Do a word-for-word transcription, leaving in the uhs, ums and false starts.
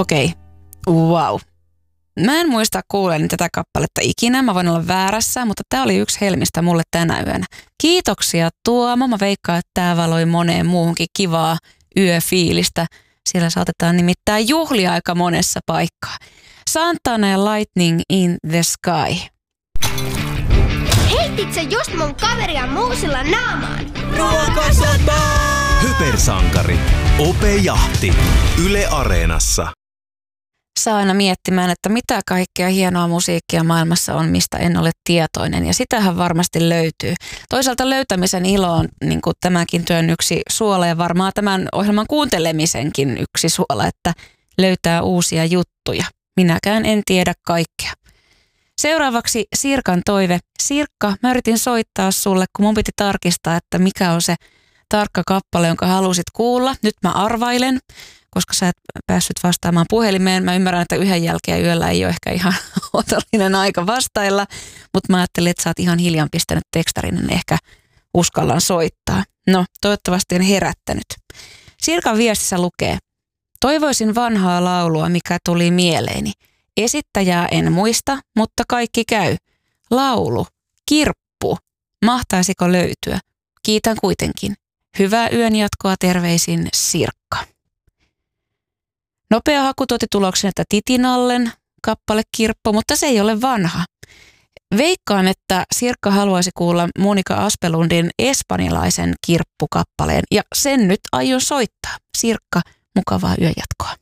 Okei, okay. Wow. Mä en muista kuulen tätä kappaletta ikinä, mä voin olla väärässä, mutta tää oli yksi helmistä mulle tänä yönä. Kiitoksia Tuomo, mä veikkaan, että tää valoi moneen muuhunkin kivaa yöfiilistä. Siellä saatetaan nimittäin juhlia aika monessa paikkaa. Santana ja Lightning in the Sky. Heitit sä just mun kaveria muusilla naamaan? Ruokasota! Hypersankari. Ope Jahti. Yle Areenassa. Saa aina miettimään, että mitä kaikkea hienoa musiikkia maailmassa on, mistä en ole tietoinen. Ja sitähän varmasti löytyy. Toisaalta löytämisen ilo on niin kuin tämänkin työn yksi suola ja varmaan tämän ohjelman kuuntelemisenkin yksi suola, että löytää uusia juttuja. Minäkään en tiedä kaikkea. Seuraavaksi Sirkan toive. Sirkka, mä yritin soittaa sulle, kun mun piti tarkistaa, että mikä on se tarkka kappale, jonka halusit kuulla. Nyt mä arvailen, koska sä et päässyt vastaamaan puhelimeen. Mä ymmärrän, että yhden jälkeen yöllä ei ole ehkä ihan otollinen aika vastailla, mutta mä ajattelin, että sä oot ihan hiljan pistänyt tekstarin, niin ehkä uskallan soittaa. No, toivottavasti en herättänyt. Sirkan viestissä lukee: toivoisin vanhaa laulua, mikä tuli mieleeni. Esittäjää en muista, mutta kaikki käy. Laulu, kirppu. Mahtaisiko löytyä? Kiitän kuitenkin. Hyvää yön jatkoa, terveisin Sirkka. Nopea haku tuotti tuloksen, että Titinallen kappale Kirppu, mutta se ei ole vanha. Veikkaan, että Sirkka haluaisi kuulla Monika Aspelundin espanjalaisen kirppukappaleen ja sen nyt aion soittaa. Sirkka, mukavaa yön jatkoa.